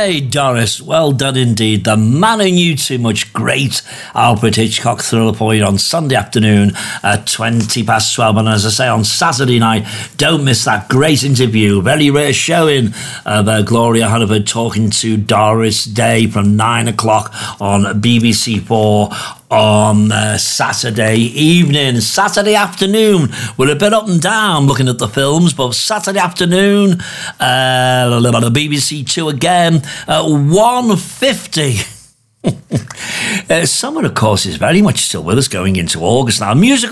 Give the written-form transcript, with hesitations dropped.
Hey, Doris, well done indeed. The Man Who Knew Too Much, great Alfred Hitchcock thriller for you on Sunday afternoon at 12:20. And as I say, on Saturday night, don't miss that great interview, very rare showing of Gloria Hunniford talking to Doris Day from 9 o'clock on BBC4 on Saturday evening. Saturday afternoon, we're a bit up and down looking at the films, but Saturday afternoon, the BBC Two again at 1:50. Summer, of course, is very much still with us going into August now. Music